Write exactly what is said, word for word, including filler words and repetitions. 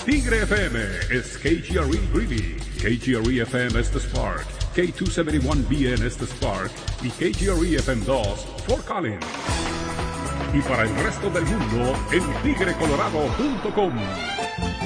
Tigre F M es K G R E Greeley, K G R E F M Estes Park, K doscientos setenta y uno B N Estes Park y K G R E F M dos Fort Collins. Y para el resto del mundo en tigre colorado punto com.